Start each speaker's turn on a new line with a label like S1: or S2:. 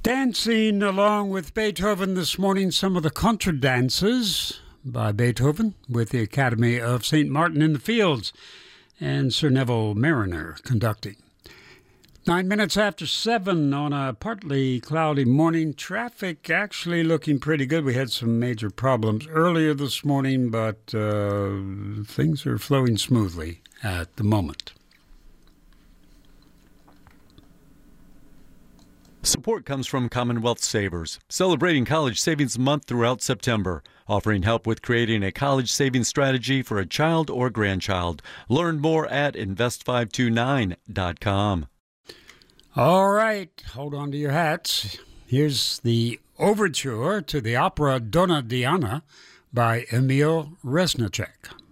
S1: Dancing along with Beethoven this morning, some of the contradances by Beethoven with the Academy of St. Martin in the Fields and Sir Neville Mariner conducting. 9 minutes after 7 on a partly cloudy morning. Traffic actually looking pretty good. We had some major problems earlier this morning, but things are flowing smoothly at the moment.
S2: Support comes from Commonwealth Savers, celebrating College Savings Month throughout September, offering help with creating a college savings strategy for a child or grandchild. Learn more at invest529.com.
S1: All right, hold on to your hats. Here's the overture to the opera Donna Diana by Emil Resnicek.